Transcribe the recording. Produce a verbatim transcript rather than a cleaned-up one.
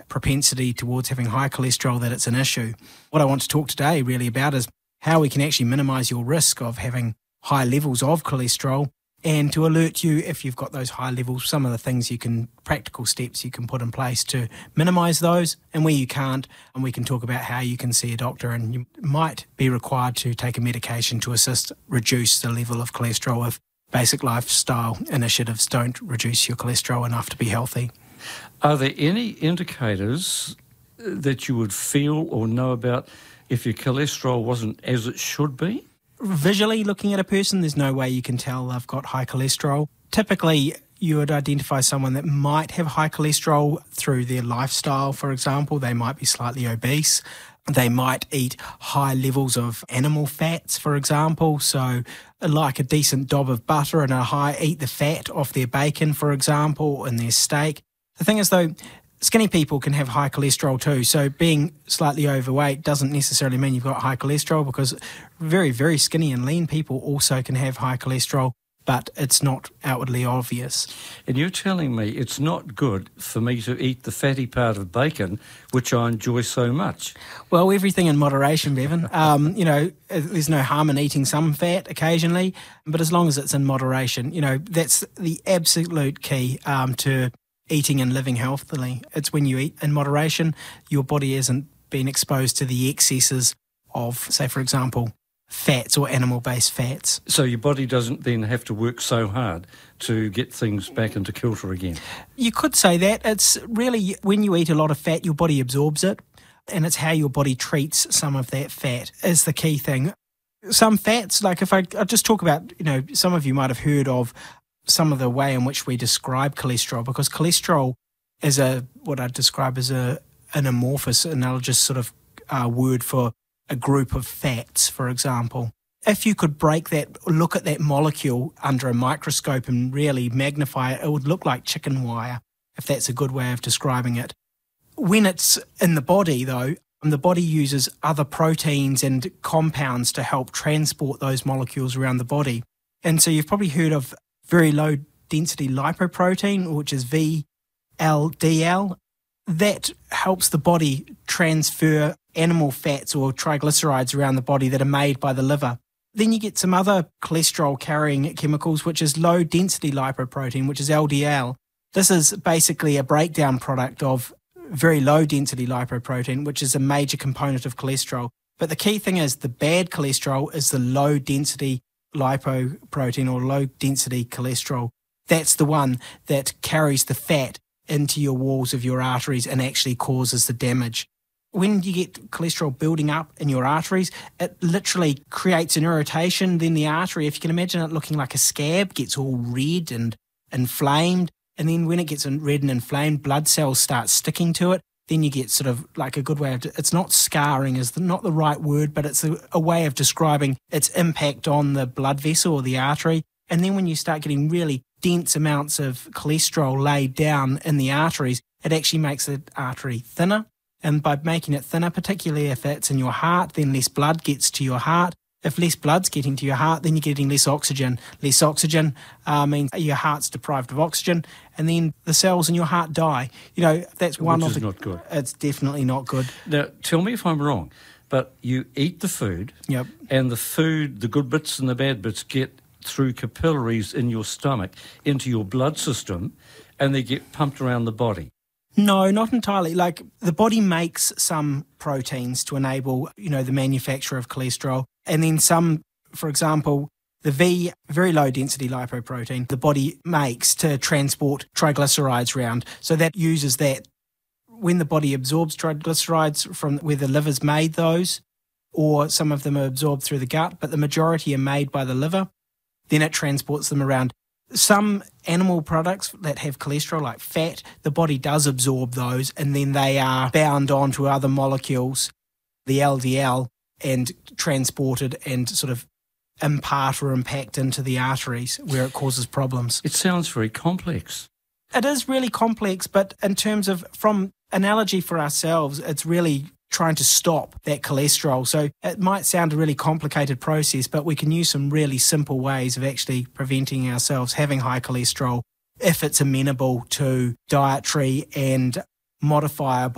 propensity towards having high cholesterol that it's an issue. What I want to talk today really about is how we can actually minimise your risk of having high levels of cholesterol, and to alert you if you've got those high levels, some of the things you can, practical steps you can put in place to minimise those, and where you can't, and we can talk about how you can see a doctor, and you might be required to take a medication to assist reduce the level of cholesterol if basic lifestyle initiatives don't reduce your cholesterol enough to be healthy. Are there any indicators that you would feel or know about if your cholesterol wasn't as it should be? Visually looking at a person, there's no way you can tell they've got high cholesterol. Typically, you would identify someone that might have high cholesterol through their lifestyle, for example. They might be slightly obese. They might eat high levels of animal fats, for example. So like a decent dob of butter and a high, eat the fat off their bacon, for example, and their steak. The thing is, though, skinny people can have high cholesterol too. So being slightly overweight doesn't necessarily mean you've got high cholesterol, because very, very skinny and lean people also can have high cholesterol, but it's not outwardly obvious. And you're telling me it's not good for me to eat the fatty part of bacon, which I enjoy so much? Well, everything in moderation, Bevan. Um, you know, there's no harm in eating some fat occasionally, but as long as it's in moderation, you know, that's the absolute key um, to eating and living healthily. It's when you eat in moderation, your body hasn't been exposed to the excesses of, say, for example, fats or animal-based fats. So your body doesn't then have to work so hard to get things back into kilter again? You could say that. It's really, when you eat a lot of fat, your body absorbs it, and it's how your body treats some of that fat is the key thing. Some fats, like if I, I just talk about, you know, some of you might have heard of some of the way in which we describe cholesterol, because cholesterol is a what I describe as a an amorphous, analogous sort of uh, word for a group of fats, for example. If you could break that, look at that molecule under a microscope and really magnify it, it would look like chicken wire, if that's a good way of describing it. When it's in the body, though, the body uses other proteins and compounds to help transport those molecules around the body. And so you've probably heard of very low density lipoprotein, which is V L D L. That helps the body transfer animal fats or triglycerides around the body that are made by the liver. Then you get some other cholesterol-carrying chemicals, which is low density lipoprotein, which is L D L. This is basically a breakdown product of very low density lipoprotein, which is a major component of cholesterol. But the key thing is the bad cholesterol is the low density lipoprotein or low density cholesterol. That's the one that carries the fat into your walls of your arteries and actually causes the damage. When you get cholesterol building up in your arteries, it literally creates an irritation. Then the artery, if you can imagine it looking like a scab, gets all red and inflamed. And then when it gets red and inflamed, blood cells start sticking to it. Then you get sort of like a good way of, it's not scarring is the, not the right word, but it's a, a way of describing its impact on the blood vessel or the artery. And then when you start getting really dense amounts of cholesterol laid down in the arteries, it actually makes the artery thinner. And by making it thinner, particularly if it's in your heart, then less blood gets to your heart. If less blood's getting to your heart, then you're getting less oxygen. Less oxygen uh, means your heart's deprived of oxygen, and then the cells in your heart die. You know, that's one Which of is the... not good. It's definitely not good. Now, tell me if I'm wrong, but you eat the food, Yep. and the food, the good bits and the bad bits, get through capillaries in your stomach into your blood system, and they get pumped around the body. No, not entirely. Like, the body makes some proteins to enable, you know, the manufacture of cholesterol. And then some, for example, the V, very low density lipoprotein, the body makes to transport triglycerides around. So that uses that. When the body absorbs triglycerides from where the liver's made those, or some of them are absorbed through the gut, but the majority are made by the liver, then it transports them around. Some animal products that have cholesterol, like fat, the body does absorb those, and then they are bound onto other molecules, the L D L, and transported and sort of impart or impact into the arteries where it causes problems. It sounds very complex. It is really complex, but in terms of, from analogy for ourselves, it's really trying to stop that cholesterol. So it might sound a really complicated process, but we can use some really simple ways of actually preventing ourselves having high cholesterol if it's amenable to dietary and modifiable